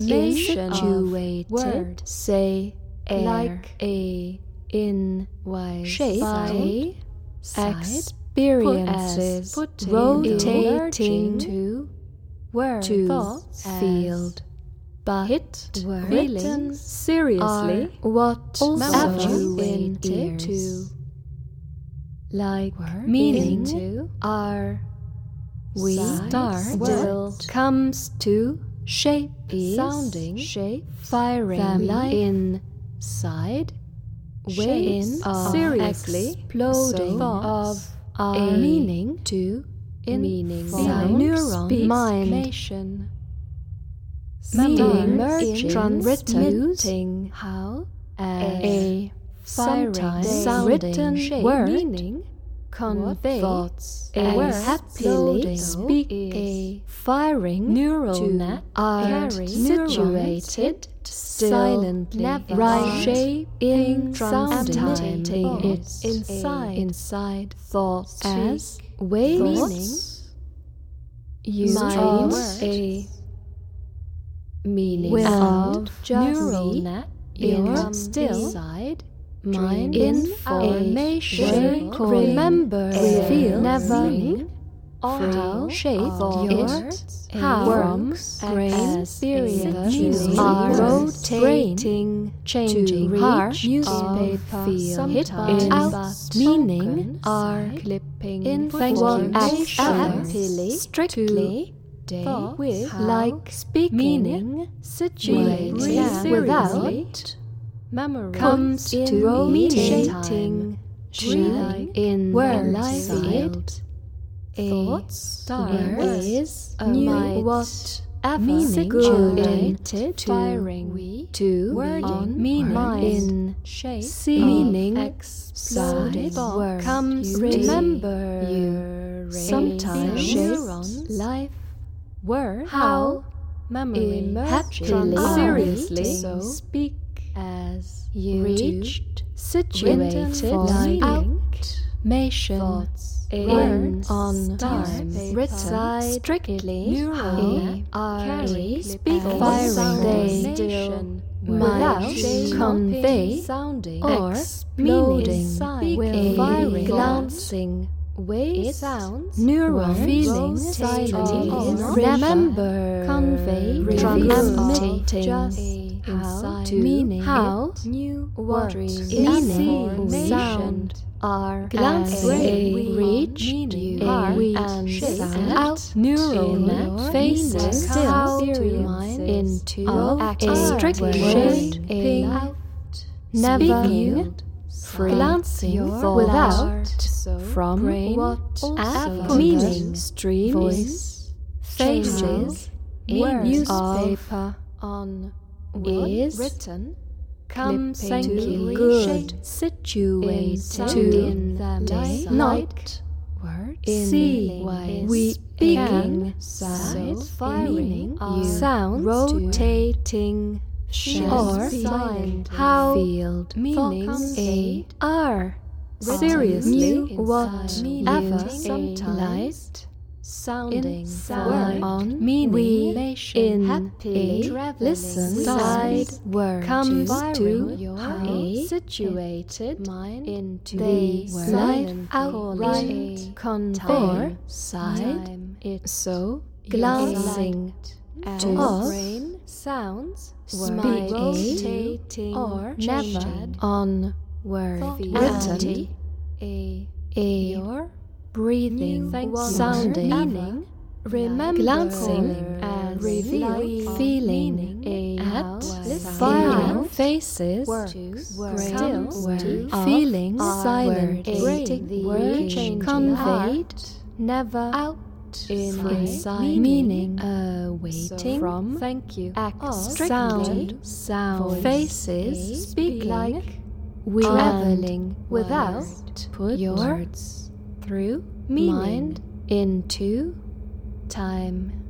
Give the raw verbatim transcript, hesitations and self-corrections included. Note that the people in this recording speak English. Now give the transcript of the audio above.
pronunciation situated, word, say, air, like a, in, way, shape, by, side, experiences, put, as, rotating to, word, to, thoughts, field, but, hit, word, written, seriously, are, what, also into, to, like, word, meaning, into, are, we, side, start, still, comes to, shape, is, sounding, shape, firing, family, in, side, shapes, in, are, seriously, exploding, so, of, a, are, meaning, to, in, meaning, sound, sound, neuron, speak, mind, nation, meaning, merging, transmitting, how, as, a, firing, sometimes, sounding, written, shape, word, meaning, convey, thoughts, a, word, happily, speak, a, firing, neural to, net, are, carry, situated, still, silently, never, right, are, shape, in, sounding, transmitting, thoughts, it, inside, inside, thoughts, speak, as, way, meaning, you, mind, of, a, meaning, without, and, just, neural me, net, your, income, still, inside, mind, dream, information, information, remember, reveal, never, meaning, how, shape, of, your, words, how, works, from, brain, experiences, meaning, are words, rotating, changing, to heart, reach, newspaper, feel, hit, in, out, but, meaning, are, side, clipping, information, happily, strictly, day, thoughts, with, how, like, speaking, meaning, situated, breathe, without, memory, comes in, to, rotating, breathing, in, word, live, side, a, thoughts, start, word, is, a, new, might, what, meaning, situated, to, firing, we, to, wording, on, meaning, mind, in, shape, see, of, meaning, exploded, side, word, comes, beauty, remember, you, sometimes, feelings, shape, neurons, life, word, how, memory, happily, are, seriously, so, speak, as, you, reached, situated, written, like, out, mation, thoughts, in, words, on, time, written, side, strictly, neural, a, are, carry, speak, as, firing, sounding, they, nation, might, without, convey, sounding, or, meaning, inside, will, a, firing, glancing, ways, it sounds, neuron, word, feelings, rotating, silence, of, remember, convey, transmitting, just, a, how, to, meaning, how, new, what, dream, meaning, information, sound, are, glancing, a, we, reach, meaning, a, heart, we, and shape, sound, out, neural in, net, faces, meaning, still, experiences, into, of, a, strictly, shaping, a, out, never, speaking, free, glancing, your, without, heart, so, from, brain, what, also, meaning, does, stream, voice, faces, in, words, newspaper, on, what, is, written, comes, thank you, good, shape, situated, sounding, to, in, them, day, side, night, word, in, see, way, we, speaking, side, so, firing, meaning, are, sounds, or, rotating, find, how, field, meaning, a, are, written, seriously, new, what, inside, ever, meaning, sometimes, light, sounding, inside, word, on, meaning, we, in, happily, a, traveling, listen, side, side, word, comes to, your, how, a, situated, mind, into, they, the, silent, out, calling, right, a, convey, time, side, time, it, so, your glancing, light, to, and of, brain, sounds, word, speak, rotating, or never, changing, on, word, thought, written, a, a, your, breathing, thank you, sounding, meaning, remember, glancing, as, reveal, feeling, a, how, at, listening, firing, out, faces, works, word, still, word, of, feelings, are, silent, brain, the word, changing, conveyed, art, never, out, inside, meaning, meaning, uh, waiting, from, thank you, act, of, sound, sound, voice, faces, a, speak like, we, traveling, without, word, put your, words, through, meaning, into, time.